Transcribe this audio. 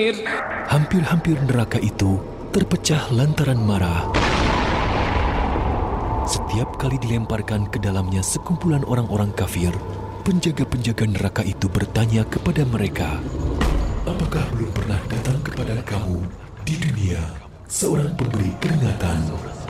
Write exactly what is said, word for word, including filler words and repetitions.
kafir. Hampir-hampir neraka itu terpecah lantaran marah. Setiap kali dilemparkan ke dalamnya sekumpulan orang-orang kafir, penjaga-penjaga neraka itu bertanya kepada mereka, "Apakah belum pernah datang kepada kamu di dunia seorang pemberi peringatan